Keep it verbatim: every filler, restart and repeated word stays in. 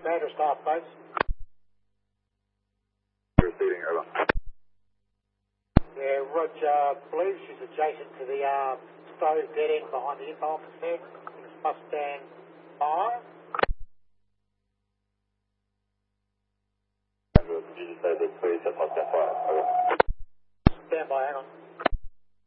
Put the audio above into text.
Sandra staff base. Receiving, over. Yeah, Roger, I believe she's adjacent to the uh, stove dead end behind the info office there. It's Mustang five. Did you say the police at Mustang five? Over. Stand by, hang on.